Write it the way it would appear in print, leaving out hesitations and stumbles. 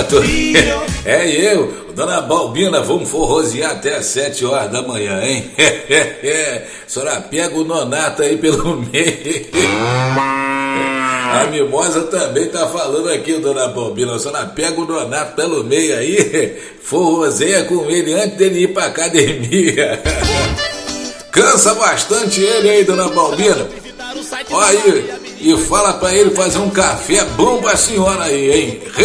Nonato. É eu, Dona Balbina, vamos forrosear até às 7 horas da manhã, hein? A senhora pega o Nonato aí pelo meio. A Mimosa também tá falando aqui, Dona Balbina. A senhora pega o Nonato pelo meio aí, forroseia com ele antes dele ir pra academia. Cansa bastante ele aí, Dona Balbina. Olha aí, e fala pra ele fazer um café bom pra senhora aí, hein?